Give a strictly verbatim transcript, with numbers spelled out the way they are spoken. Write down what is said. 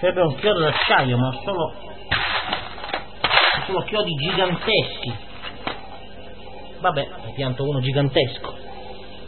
Serve un chiodo d'acciaio, ma solo solo chiodi giganteschi. Vabbè, ne pianto uno gigantesco.